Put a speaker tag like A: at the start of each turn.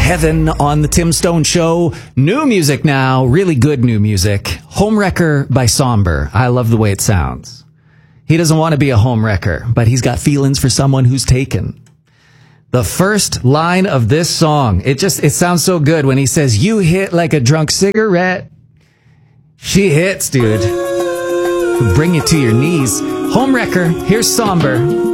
A: Heaven on the Tim Stone Show. New music now, really good new music. Homewrecker by Somber. I love the way it sounds. He doesn't want to be a homewrecker, but he's got feelings for someone who's taken. The first line of this song, it sounds so good when he says, "You hit like a drunk cigarette." She hits, dude. Bring you to your knees. Homewrecker, here's Somber.